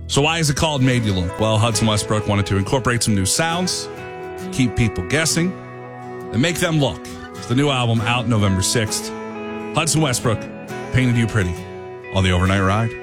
So why is it called Made You Look? Well, Hudson Westbrook wanted to incorporate some new sounds, keep people guessing, and make them look. It's the new album out November 6th. Hudson Westbrook, Painted You Pretty on the Overnight Ride.